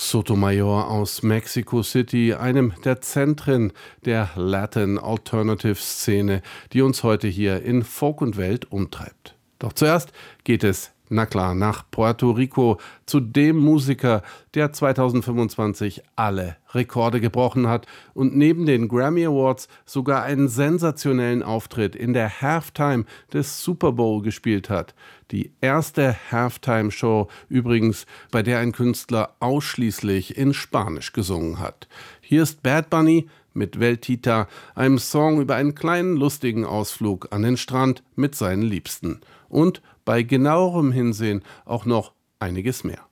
Sotomayor aus Mexico City, einem der Zentren der Latin Alternative Szene, die uns heute hier in Folk und Welt umtreibt. Doch zuerst geht es, na klar, nach Puerto Rico zu dem Musiker, der 2025 alle Rekorde gebrochen hat und neben den Grammy Awards sogar einen sensationellen Auftritt in der Halftime des Super Bowl gespielt hat. Die erste Halftime-Show übrigens, bei der ein Künstler ausschließlich in Spanisch gesungen hat. Hier ist Bad Bunny mit Weltita, einem Song über einen kleinen lustigen Ausflug an den Strand mit seinen Liebsten. Und bei genauerem Hinsehen auch noch einiges mehr.